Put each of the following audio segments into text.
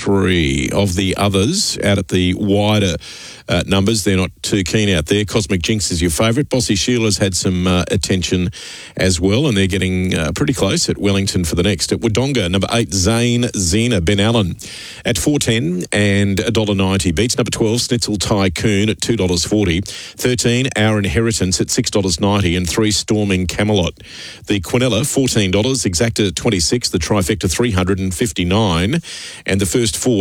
3. Of the others, out at the wider numbers, they're not too keen out there. Cosmic Jinx is your favourite. Bossy Sheila's had some attention as well, and they're getting pretty close at Wellington for the next. At Wodonga, number 8, Zane Zena, Ben Allen at $4.10 and $1.90. Beats number 12, Snitzel Tycoon at $2.40. 13, Our Inheritance at $6.90 and 3, Storming Camelot. The Quinella, $14, Exacta at $26, the Trifecta $359, and the first 4,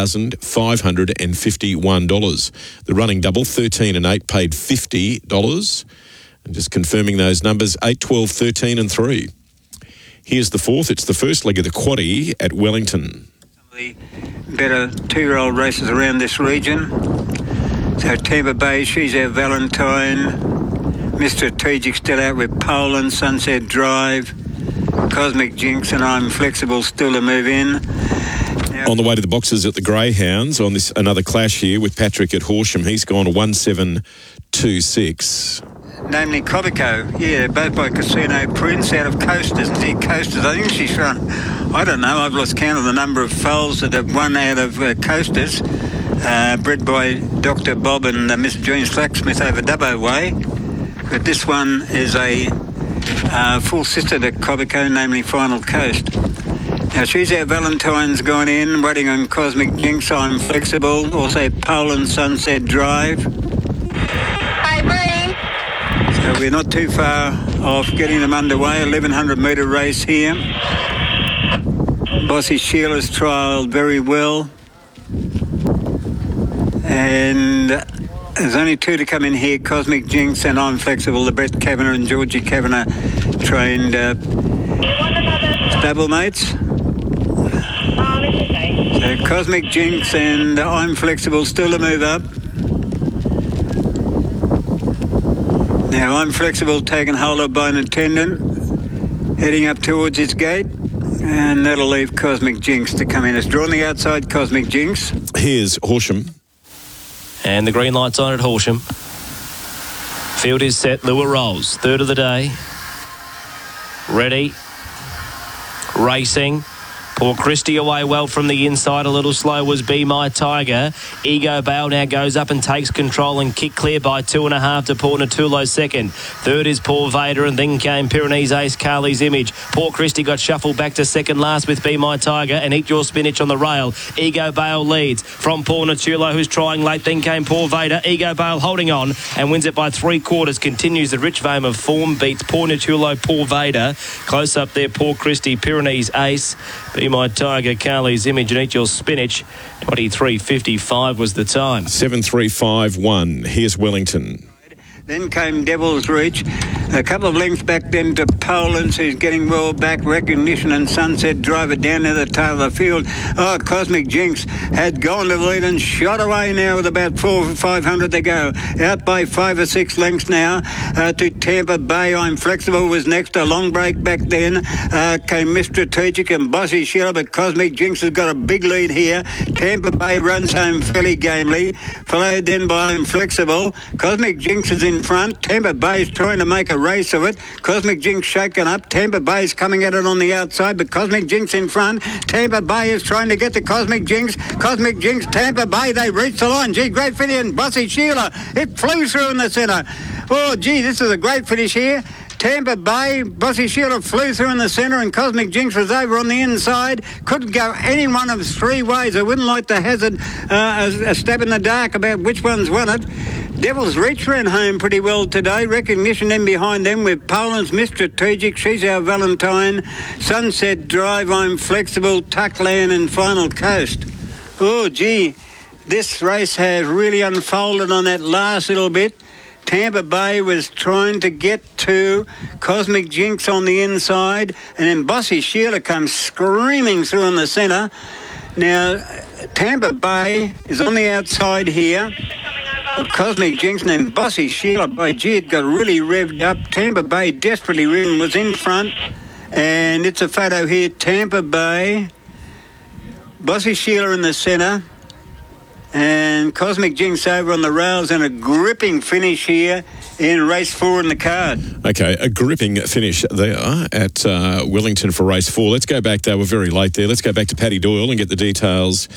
$2,551. The running double, 13 and 8, paid $50. And just confirming those numbers, 8, 12, 13 and 3. Here's the fourth. It's the first leg of the quaddie at Wellington. The better 2-year-old races around this region. So Tampa Bay, She's Our Valentine. Mr. Strategic still out with Poland, Sunset Drive. Cosmic Jinx and I'm Flexible still to move in. On the way to the boxes at the Greyhounds on this another clash here with Patrick at Horsham. He's gone to 1726. Namely Cobico, yeah, both by Casino Prince out of Coasters. Coasters, I think she's run, I don't know, I've lost count of the number of foals that have won out of Coasters. Bred by Dr. Bob and Mr. June Slacksmith over Dubbo Way. But this one is a full sister to Cobico, namely Final Coast. Now, She's Our Valentine's gone in, waiting on Cosmic Jinx, I'm Flexible, also Poland Sunset Drive. Hi, Bree. So we're not too far off getting them underway, 1100 metre race here. Bossy Sheila's trialled very well. And there's only 2 to come in here, Cosmic Jinx and I'm Flexible, the Brett Kavanagh and Georgie Kavanagh trained stablemates. So Cosmic Jinx and I'm Flexible still to move up. Now I'm Flexible taken hold of by an attendant, heading up towards its gate, and that'll leave Cosmic Jinx to come in. It's drawn the outside, Cosmic Jinx. Here's Horsham. And the green light's on at Horsham. Field is set. Lure rolls. Third of the day. Ready. Racing. Poor Christie away well from the inside. A little slow was Be My Tiger. Ego Bale now goes up and takes control and kick clear by 2.5 to Paul Natulo second. Third is Paul Vader, and then came Pyrenees Ace, Carly's Image. Poor Christie got shuffled back to second last with Be My Tiger and Eat Your Spinach on the rail. Ego Bale leads from Paul Natulo, who's trying late. Then came Paul Vader. Ego Bale holding on and wins it by 3/4. Continues the rich vein of form. Beats Paul Natulo, Paul Vader. Close up there, Paul Christie, Pyrenees Ace. Be My Tiger, Carly's Image and Eat Your Spinach. 23:55 was the time. 7:351. Here's Wellington. Then came Devil's Reach. A couple of lengths back then to Poland's, who's getting well back. Recognition and Sunset Driver down near the tail of the field. Oh, Cosmic Jinx had gone to the lead and shot away now with about 400 or 500 to go. Out by 5 or 6 lengths now to Tampa Bay. I'm Flexible was next. A long break back then. Came Mr. Strategic and Bossy Sheila, but Cosmic Jinx has got a big lead here. Tampa Bay runs home fairly gamely. Followed then by I'm Flexible. Cosmic Jinx is in front. Tampa Bay's trying to make a race of it. Cosmic Jinx shaken up. Tampa Bay's coming at it on the outside, but Cosmic Jinx in front. Tampa Bay is trying to get to Cosmic Jinx. Cosmic Jinx, Tampa Bay, they reach the line. Gee, great finish, and Bossy Sheila, it flew through in the centre. Oh, gee, this is a great finish here. Tampa Bay, Bossy Sheila flew through in the centre and Cosmic Jinx was over on the inside. Couldn't go any one of 3 ways. I wouldn't like to hazard a stab in the dark about which one's won it. Devil's Reach ran home pretty well today. Recognition then behind them with Poland's Mr. Strategic, She's Our Valentine, Sunset Drive, I'm Flexible, Tuckland and Final Coast. Oh, gee, this race has really unfolded on that last little bit. Tampa Bay was trying to get to Cosmic Jinx on the inside, and then Bossy Sheila comes screaming through in the centre. Now, Tampa Bay is on the outside here. Cosmic Jinx and then Bossy Sheila, by gee, it got really revved up. Tampa Bay desperately ridden was in front, and it's a photo here. Tampa Bay, Bossy Sheila in the centre, and Cosmic Jinx over on the rails, and a gripping finish here in race 4 in the card. Okay, a gripping finish there at Wellington for race 4. Let's go back. They were very late there. Let's go back to Paddy Doyle and get the details